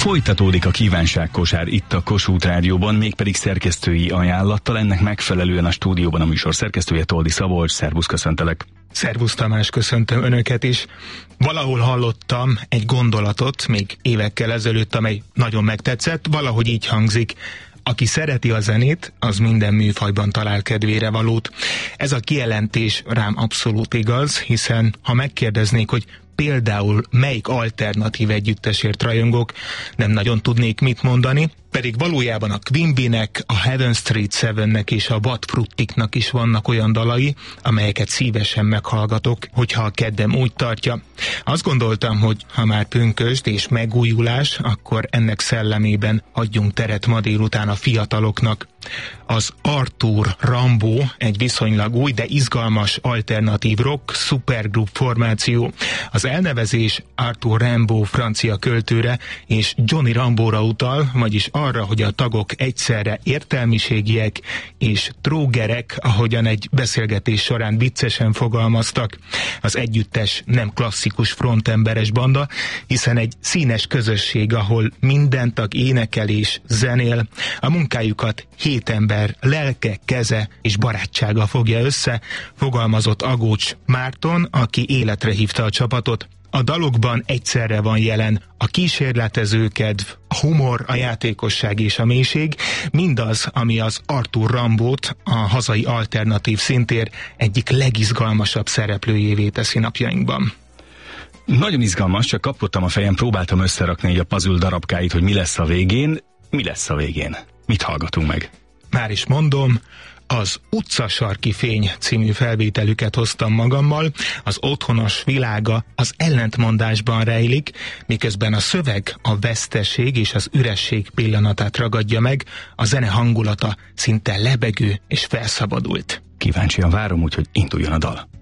Folytatódik a kívánságkosár itt a Kossuth Rádióban, mégpedig szerkesztői ajánlattal. Ennek megfelelően a stúdióban a műsor szerkesztője Toldi Szabolcs. Szervusz, köszöntelek! Szervusz Tamás, köszöntöm Önöket is. Valahol hallottam egy gondolatot, még évekkel ezelőtt, amely nagyon megtetszett, valahogy így hangzik: aki szereti a zenét, az minden műfajban talál kedvére valót. Ez a kijelentés rám abszolút igaz, hiszen ha megkérdeznék, hogy például melyik alternatív együttesért rajongok, nem nagyon tudnék mit mondani, pedig valójában a Queen Bee-nek, a Heaven Street Seven-nek és a Wat Fruttiknak is vannak olyan dalai, amelyeket szívesen meghallgatok, hogyha a kedvem úgy tartja. Azt gondoltam, hogy ha már pünkösd és megújulás, akkor ennek szellemében adjunk teret ma délután a fiataloknak. Az Arthur Rimbaud egy viszonylag új, de izgalmas alternatív rock supergroup formáció. Az elnevezés Arthur Rimbaud francia költőre és Johnny Rimbaudra utal, vagyis arra, hogy a tagok egyszerre értelmiségiek és trógerek, ahogyan egy beszélgetés során viccesen fogalmaztak. Az együttes nem klasszikus frontemberes banda, hiszen egy színes közösség, ahol minden tag énekel és zenél. A munkájukat 7 ember lelke, keze és barátsága fogja össze, fogalmazott Agócs Márton, aki életre hívta a csapatot. A dalokban egyszerre van jelen a kísérletező kedv, a humor, a játékosság és a mélység, mindaz, ami az Arthur Rimbaud, a hazai alternatív színtér egyik legizgalmasabb szereplőjévé teszi napjainkban. Nagyon izgalmas, csak kapkodtam a fejem, próbáltam összerakni így a puzzle darabkáit, hogy mi lesz a végén. Mi lesz a végén? Mit hallgatunk meg? Már is mondom, az Utcasarki fény című felvételüket hoztam magammal. Az otthonos világa az ellentmondásban rejlik, miközben a szöveg a veszteség és az üresség pillanatát ragadja meg, a zene hangulata szinte lebegő és felszabadult. Kíváncsian várom, úgyhogy induljon a dal.